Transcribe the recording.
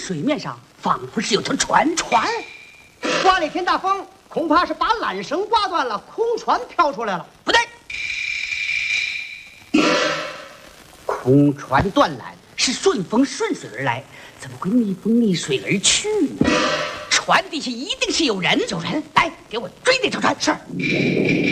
水面上仿佛是有条船。 刮了一天大风，恐怕是把缆绳刮断了，空船飘出来了。 不对，空船断缆是顺风顺水而来，怎么会逆风逆水而去呢？船底下一定是有人。来，给我追那条船。是。